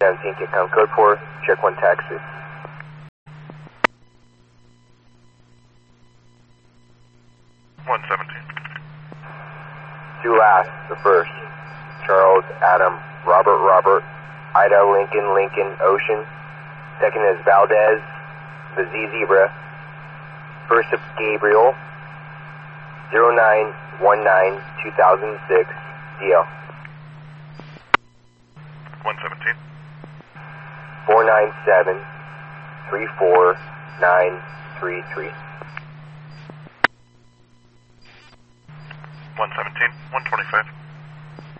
17, get count code 4, check 1 taxi. Two last, the first, Charles, Adam, Robert, Ida, Lincoln, Ocean. Second is Valdez, the Z Zebra. First of Gabriel, 0919-2006, DL. 117. 497-34933. 117, 125.